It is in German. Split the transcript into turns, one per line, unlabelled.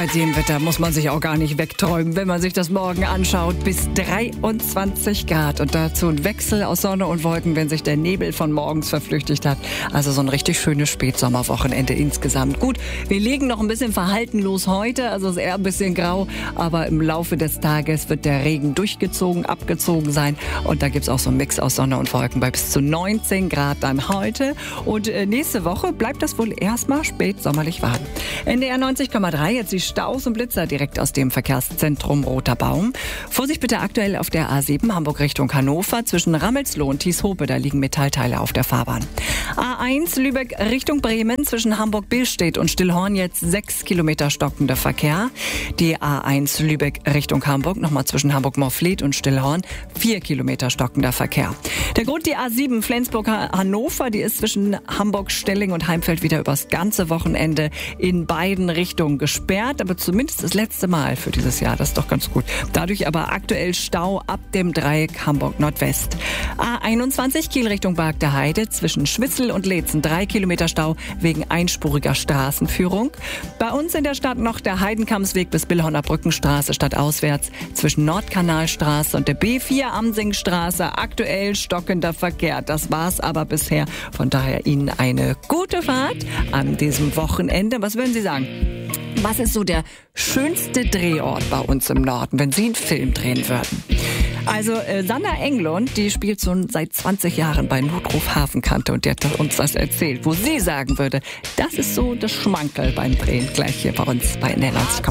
bei dem Wetter muss man sich auch gar nicht wegträumen, wenn man sich das morgen anschaut. Bis 23 Grad und dazu ein Wechsel aus Sonne und Wolken, wenn sich der Nebel von morgens verflüchtigt hat. Also so ein richtig schönes Spätsommerwochenende insgesamt. Gut, wir legen noch ein bisschen verhalten los heute, also es ist eher ein bisschen grau, aber im Laufe des Tages wird der Regen durchgezogen, abgezogen sein und da gibt es auch so einen Mix aus Sonne und Wolken bei bis zu 19 Grad dann heute. Und nächste Woche bleibt das wohl erstmal spätsommerlich warm. NDR 90,3, jetzt die Staus und Blitzer direkt aus dem Verkehrszentrum Roter Baum. Vorsicht bitte aktuell auf der A7 Hamburg Richtung Hannover zwischen Rammelsloh und Thieshope, da liegen Metallteile auf der Fahrbahn. A1 Lübeck Richtung Bremen zwischen Hamburg-Billstedt und Stillhorn jetzt 6 Kilometer stockender Verkehr. Die A1 Lübeck Richtung Hamburg nochmal zwischen Hamburg-Morfleet und Stillhorn 4 Kilometer stockender Verkehr. Der Grund die A7 Flensburg-Hannover, die ist zwischen Hamburg-Stelling und Heimfeld wieder übers ganze Wochenende in beiden Richtungen gesperrt, aber zumindest das letzte Mal für dieses Jahr, das ist doch ganz gut. Dadurch aber aktuell Stau ab dem Dreieck Hamburg Nordwest. A21 Kiel Richtung Barg der Heide zwischen Schwitzel und Leetzen 3 Kilometer Stau wegen einspuriger Straßenführung. Bei uns in der Stadt noch der Heidenkammsweg bis Billhorner Brückenstraße stadtauswärts zwischen Nordkanalstraße und der B4 Amsingstraße aktuell stockender Verkehr. Das war's aber bisher. Von daher Ihnen eine gute Fahrt an diesem Wochenende. Was würden Sie sagen? Was ist so der schönste Drehort bei uns im Norden, wenn Sie einen Film drehen würden? Also Sanna Englund, die spielt schon seit 20 Jahren bei Notruf Hafenkante und die hat uns das erzählt, wo sie sagen würde, das ist so das Schmankerl beim Drehen, gleich hier bei uns bei NDR 90,3.